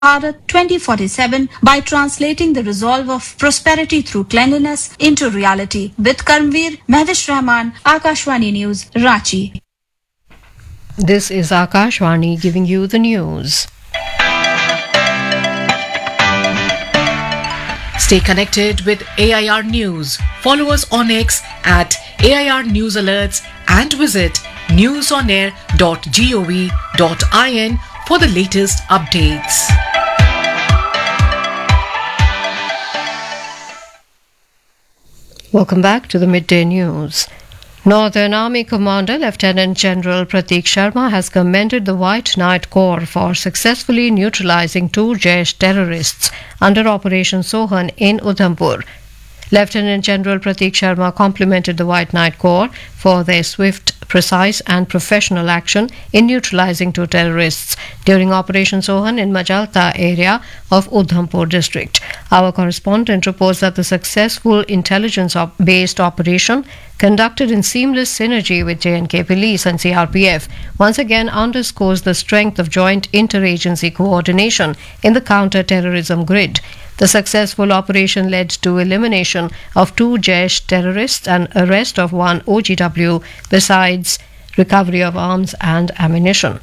Bharat 2047 by translating the resolve of prosperity through cleanliness into reality. With Karmveer Mahvish Rahman, Akashwani News, Ranchi. This is Akashwani giving you the news. Stay connected with AIR News. Follow us on X at AIR News Alerts and visit newsonair.gov.in for the latest updates. Welcome back to the midday news. Northern Army Commander Lieutenant General Prateek Sharma has commended the White Knight Corps for successfully neutralizing two Jaish terrorists under Operation Sohan in Udhampur. Lieutenant General Prateek Sharma complimented the White Knight Corps for their swift, precise and professional action in neutralizing two terrorists during Operation Sohan in Majalta area of Udhampur district. Our correspondent reports that the successful intelligence-based operation conducted in seamless synergy with J&K Police and CRPF once again underscores the strength of joint interagency coordination in the counter-terrorism grid. The successful operation led to elimination of two Jaish terrorists and arrest of one OGW, besides recovery of arms and ammunition.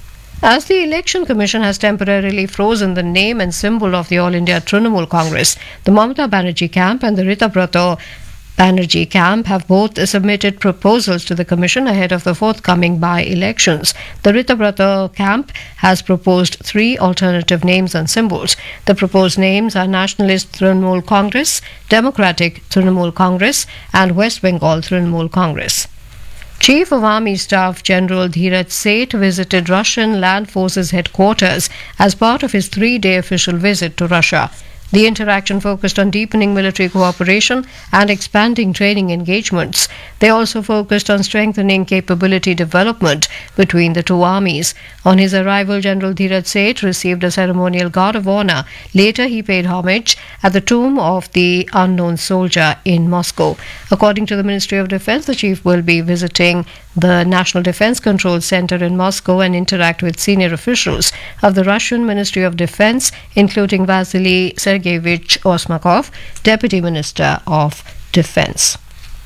As the Election Commission has temporarily frozen the name and symbol of the All India Trinamool Congress, the Mamata Banerjee camp and the Ritabrato Banerjee camp have both submitted proposals to the Commission ahead of the forthcoming by-elections. The Ritabrato camp has proposed three alternative names and symbols. The proposed names are Nationalist Trinamool Congress, Democratic Trinamool Congress and West Bengal Trinamool Congress. Chief of Army Staff General Dheeraj Seth visited Russian Land Forces headquarters as part of his three-day official visit to Russia. The interaction focused on deepening military cooperation and expanding training engagements. They also focused on strengthening capability development between the two armies. On his arrival, General Dheeraj Seth received a ceremonial guard of honor. Later, he paid homage at the tomb of the unknown soldier in Moscow. According to the Ministry of Defense, the chief will be visiting the National Defense Control Center in Moscow and interact with senior officials of the Russian Ministry of Defense, including Vasily Sergeyevich Osmakov, Deputy Minister of Defense.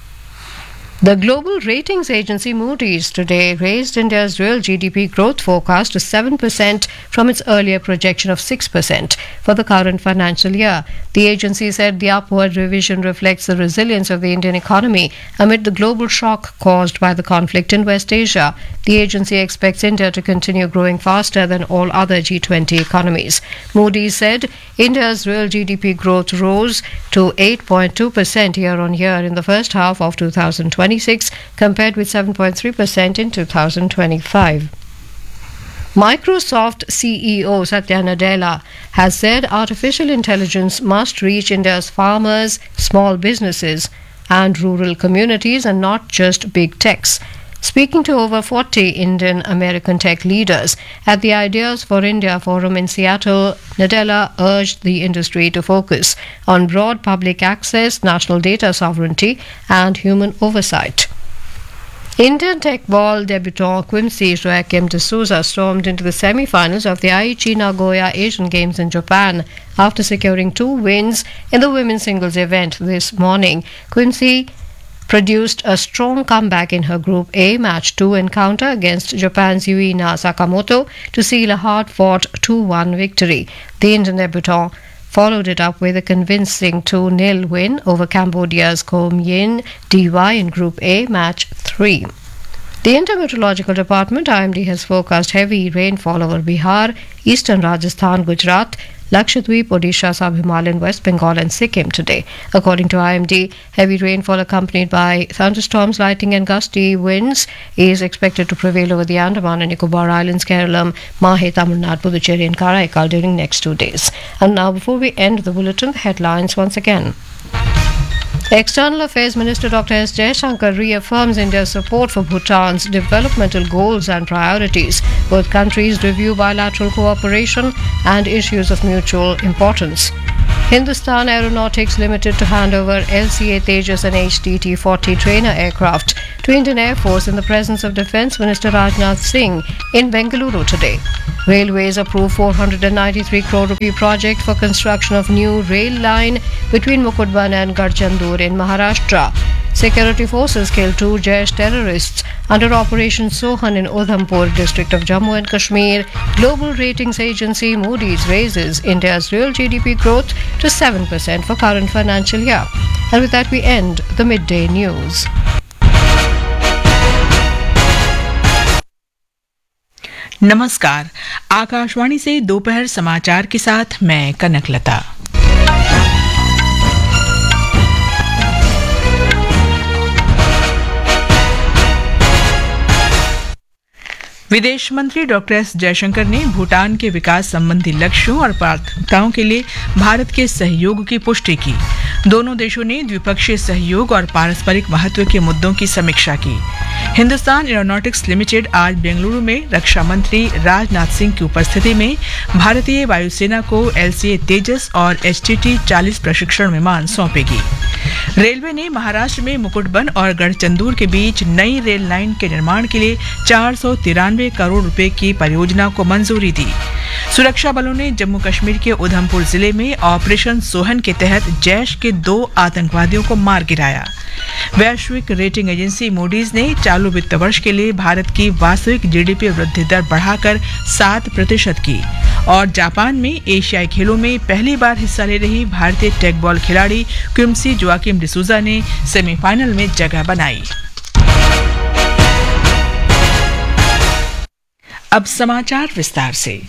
The global ratings agency Moody's today raised India's real GDP growth forecast to 7% from its earlier projection of 6% for the current financial year. The agency said the upward revision reflects the resilience of the Indian economy amid the global shock caused by the conflict in West Asia. The agency expects India to continue growing faster than all other G20 economies. Moody's said India's real GDP growth rose to 8.2% year-on-year in the first half of 2026, compared with 7.3% in 2025. Microsoft CEO Satya Nadella has said artificial intelligence must reach India's farmers, small businesses and rural communities and not just big techs. Speaking to over 40 Indian American tech leaders at the Ideas for India Forum in Seattle, Nadella urged the industry to focus on broad public access, national data sovereignty, and human oversight. Indian tech ball debutant Quimsi Joaquim de Souza stormed into the semi-finals of the Aichi Nagoya Asian Games in Japan after securing 2 wins in the women's singles event this morning. Quimsi produced a strong comeback in her Group A Match 2 encounter against Japan's Yuina Sakamoto to seal a hard-fought 2-1 victory. The Indian debutant followed it up with a convincing 2-0 win over Cambodia's Kom Yin DY in Group A Match 3. The Intermeteorological Department IMD has forecast heavy rainfall over Bihar, eastern Rajasthan, Gujarat, Lakshadweep, Odisha, Sub-Himalayan, West Bengal and Sikkim today. According to IMD, heavy rainfall accompanied by thunderstorms, lightning and gusty winds is expected to prevail over the Andaman and Nicobar Islands, Kerala, Mahe, Tamil Nadu, Puducherry and Karaikal during next 2 days. And now, before we end the bulletin, the headlines once again. External Affairs Minister Dr. S. Jaishankar reaffirms India's support for Bhutan's developmental goals and priorities. Both countries review bilateral cooperation and issues of mutual importance. Hindustan Aeronautics Limited to hand over LCA Tejas and HTT-40 trainer aircraft to Indian Air Force in the presence of Defence Minister Rajnath Singh in Bengaluru today. Railways approved 493 crore rupee project for construction of new rail line between Mukutban and Garchandur in Maharashtra. Security forces killed 2 Jaish terrorists under Operation Sohan in Udhampur district of Jammu and Kashmir. Global ratings agency Moody's raises India's real GDP growth to 7% for current financial year. And with that we end the midday news. नमस्कार, आकाशवाणी से दोपहर समाचार के साथ मैं कनकलता। विदेश मंत्री doctor S Jaishankar ने भूटान के विकास संबंधी लक्ष्यों और प्राथमिकताओं के लिए भारत के सहयोग की पुष्टि की। दोनों देशों ने द्विपक्षीय सहयोग और पारस्परिक महत्व के मुद्दों की समीक्षा की। हिंदुस्तान एरोनॉटिक्स लिमिटेड आज बेंगलुरु में रक्षा मंत्री राजनाथ सिंह की उपस्थिति में भारतीय वायुसेना को LCA तेजस और HTT-40 प्रशिक्षण विमान सौंपेगी। रेलवे ने महाराष्ट्र में मुकुटबन और गढ़चंदूर के बीच नई रेल लाइन के निर्माण के लिए 493 करोड़ रुपए की परियोजना को मंजूरी दी। सुरक्षा बलों ने जम्मू कश्मीर के उधमपुर जिले में ऑपरेशन सोहन के तहत जैश के 2 आतंकवादियों को मार गिराया। वैश्विक रेटिंग एजेंसी मूडीज ने चालू वित्त वर्ष के लिए भारत की वास्तविक GDP वृद्धि दर बढ़ाकर 7% की। और जापान में एशियाई खेलों में पहली बार हिस्सा ले रही भारतीय टेकबॉल खिलाड़ी क्विम्सी जोआकिम डिसूजा ने सेमीफाइनल में जगह बनाई। अब समाचार विस्तार से।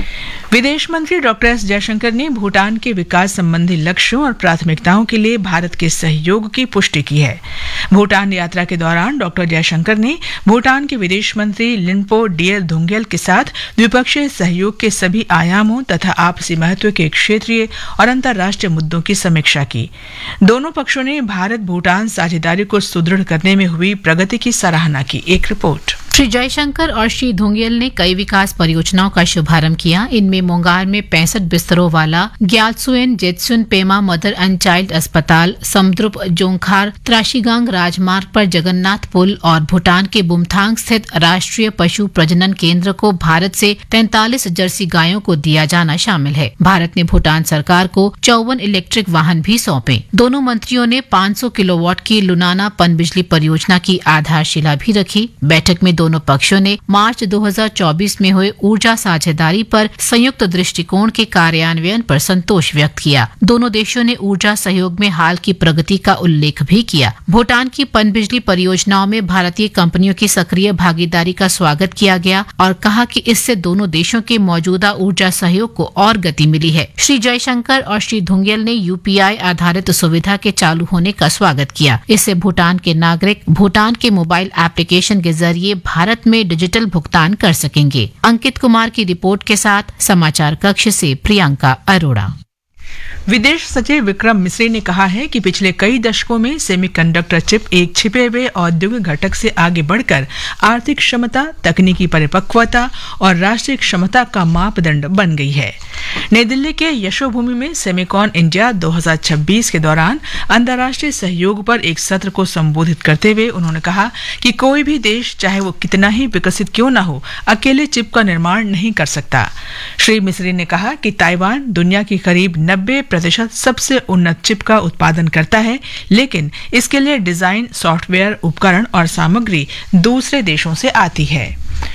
विदेश मंत्री डॉक्टर एस जयशंकर ने भूटान के विकास संबंधी लक्ष्यों और प्राथमिकताओं के लिए भारत के सहयोग की पुष्टि की है। भूटान यात्रा के दौरान डॉक्टर जयशंकर ने भूटान के विदेश मंत्री लिन्पो डियल धुंगेल के साथ द्विपक्षीय सहयोग के सभी आयामों तथा आपसी महत्व के क्षेत्रीय और अंतर्राष्ट्रीय मुद्दों की समीक्षा की। दोनों पक्षों ने भारत भूटान साझेदारी को सुदृढ़ करने में हुई प्रगति की सराहना की। एक रिपोर्ट। श्री जयशंकर और श्री धुंगेल ने कई विकास परियोजनाओं का शुभारंभ किया। इनमें मोंगार में 65 बिस्तरों वाला ग्यालसुएन जेत्सुन पेमा मदर एंड चाइल्ड अस्पताल, समुद्रुप जोंखार त्राशीगांग राजमार्ग पर जगन्नाथ पुल और भूटान के बुमथांग स्थित राष्ट्रीय पशु प्रजनन केंद्र को भारत से 43 जर्सी गायों को दिया जाना शामिल है। भारत ने भूटान सरकार को 54 इलेक्ट्रिक वाहन भी सौंपे। दोनों मंत्रियों ने 500 किलोवाट की लुनाना पनबिजली परियोजना की आधारशिला भी रखी। बैठक में दोनों पक्षों ने मार्च 2024 में हुए ऊर्जा साझेदारी पर संयुक्त दृष्टिकोण के कार्यान्वयन पर संतोष व्यक्त किया। दोनों देशों ने ऊर्जा सहयोग में हाल की प्रगति का उल्लेख भी किया। भूटान की पनबिजली परियोजनाओं में भारतीय कंपनियों की सक्रिय भागीदारी का स्वागत किया गया और कहा कि इससे दोनों देशों के मौजूदा ऊर्जा सहयोग को और गति मिली है। श्री जयशंकर और श्री धुंगेल ने UPI आधारित सुविधा के चालू होने का स्वागत किया। इससे भूटान के नागरिक भूटान के मोबाइल एप्लीकेशन के जरिए भारत में डिजिटल भुगतान कर सकेंगे। अंकित कुमार की रिपोर्ट के साथ समाचार कक्ष से प्रियंका अरोड़ा। विदेश सचिव विक्रम मिस्री ने कहा है कि पिछले कई दशकों में सेमीकंडक्टर चिप एक छिपे हुए औद्योगिक घटक से आगे बढ़कर आर्थिक क्षमता, तकनीकी परिपक्वता और राष्ट्रीय क्षमता का मापदंड बन गई है। नई दिल्ली के यशोभूमि में सेमिकॉन इंडिया 2026 के दौरान अंतर्राष्ट्रीय सहयोग पर एक सत्र को संबोधित करते हुए उन्होंने कहा कि कोई भी देश, चाहे वो कितना ही विकसित क्यों न हो, अकेले चिप का निर्माण नहीं कर सकता। श्री मिस्री ने कहा कि ताइवान दुनिया की करीब 90% सबसे उन्नत चिप का उत्पादन करता है, लेकिन इसके लिए डिजाइन, सॉफ्टवेयर, उपकरण और सामग्री दूसरे देशों से आती है।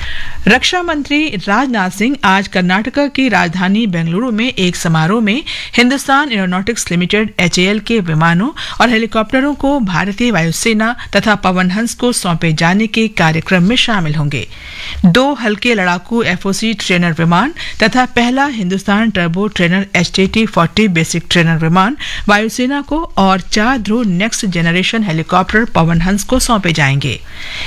रक्षा मंत्री राजनाथ सिंह आज कर्नाटक की राजधानी बेंगलुरु में एक समारोह में हिंदुस्तान एरोनॉटिक्स लिमिटेड HAL के विमानों और हेलीकॉप्टरों को भारतीय वायुसेना तथा पवन हंस को सौंपे जाने के कार्यक्रम में शामिल होंगे। 2 हल्के लड़ाकू FOC ट्रेनर विमान तथा पहला Hindustan turbo trainer HTT-40 basic trainer विमान वायुसेना को और 4 ध्रुव next generation helicopter Pawan Hans को सौंपे जाएंगे।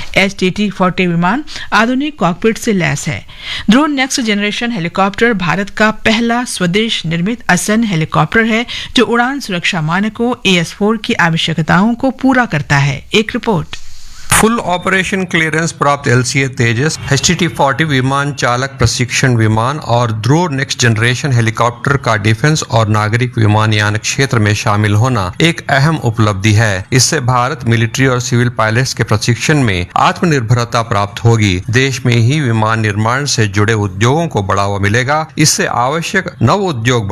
HTT-40 विमान आधुनिक कॉकपिट से लैस है। ध्रुव नेक्स्ट जनरेशन हेलीकॉप्टर भारत का पहला स्वदेश निर्मित असैन्य हेलीकॉप्टर है जो उड़ान सुरक्षा मानकों AS4 की आवश्यकताओं को पूरा करता है। एक रिपोर्ट। फुल ऑपरेशन क्लियरेंस प्राप्त LCA तेजस, HTT-40 विमान चालक प्रशिक्षण विमान और ध्रुव नेक्स्ट जनरेशन हेलीकॉप्टर का डिफेंस और नागरिक विमानयान क्षेत्र में शामिल होना एक अहम उपलब्धि है। इससे भारत मिलिट्री और सिविल पायलट्स के प्रशिक्षण में आत्मनिर्भरता प्राप्त होगी। देश में ही विमान निर्माण से जुड़े उद्योगों को बढ़ावा मिलेगा। इससे आवश्यक नव उद्योग